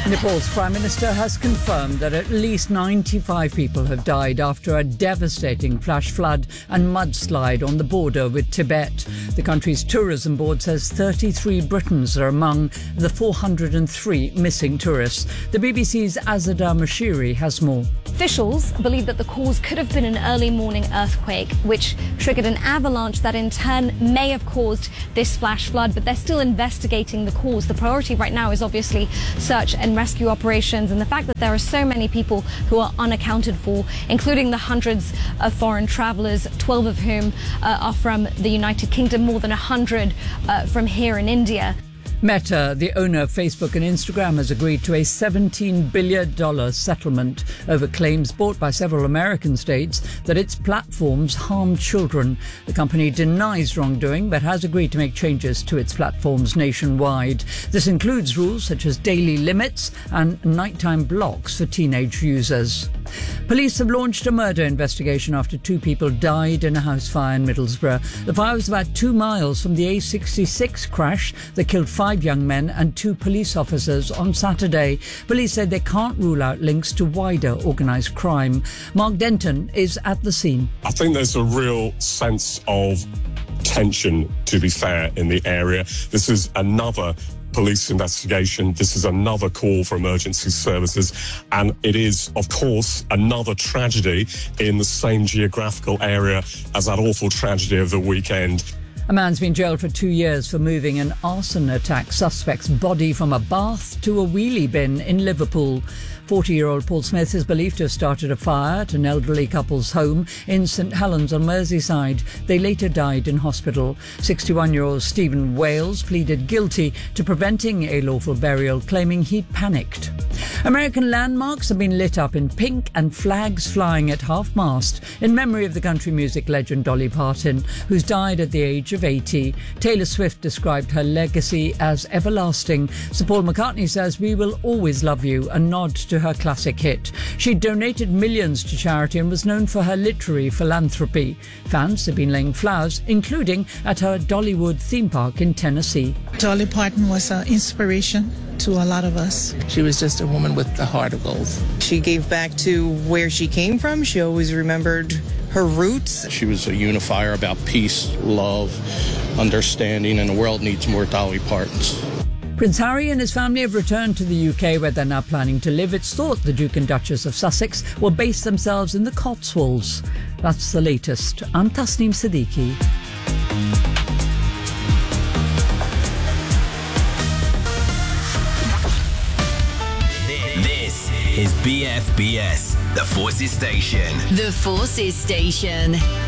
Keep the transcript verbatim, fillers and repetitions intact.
Nepal's Prime Minister has confirmed that at least ninety-five people have died after a devastating flash flood and mudslide on the border with Tibet. The country's tourism board says thirty-three Britons are among the four hundred three missing tourists. The B B C's Azadeh Moshiri has more. Officials believe that the cause could have been an early morning earthquake, which triggered an avalanche that in turn may have caused this flash flood, but they're still investigating the cause. The priority right now is obviously search and rescue operations, and the fact that there are so many people who are unaccounted for, including the hundreds of foreign travellers, twelve of whom uh, are from the United Kingdom, more than one hundred uh, from here in India. Meta, the owner of Facebook and Instagram, has agreed to a seventeen billion dollars settlement over claims brought by several American states that its platforms harm children. The company denies wrongdoing but has agreed to make changes to its platforms nationwide. This includes rules such as daily limits and nighttime blocks for teenage users. Police have launched a murder investigation after two people died in a house fire in Middlesbrough. The fire was about two miles from the A sixty-six crash that killed five young men and two police officers on Saturday. Police said they can't rule out links to wider organised crime. Mark Denton is at the scene. I think there's a real sense of tension, to be fair, in the area. This is another police investigation. This is another call for emergency services, and it is, of course, another tragedy in the same geographical area as that awful tragedy of the weekend. A man's been jailed for two years for moving an arson attack suspect's body from a bath to a wheelie bin in Liverpool. forty-year-old Paul Smith is believed to have started a fire at an elderly couple's home in St Helens on Merseyside. They later died in hospital. sixty-one-year-old Stephen Wales pleaded guilty to preventing a lawful burial, claiming he'd panicked. American landmarks have been lit up in pink and flags flying at half-mast in memory of the country music legend Dolly Parton, who's died at the age of eighty. Taylor Swift described her legacy as everlasting. Sir Paul McCartney says, "We will always love you," a nod to her classic hit. She donated millions to charity and was known for her literary philanthropy. Fans have been laying flowers, including at her Dollywood theme park in Tennessee. Dolly Parton was an inspiration to a lot of us. She was just a woman with a heart of gold. She gave back to where she came from. She always remembered her roots. She was a unifier about peace, love, understanding, and the world needs more Dolly Partons. Prince Harry and his family have returned to the U K, where they're now planning to live. It's thought the Duke and Duchess of Sussex will base themselves in the Cotswolds. That's the latest. I'm Tasneem Siddiqui. This is B F B S, the Forces Station. The Forces Station.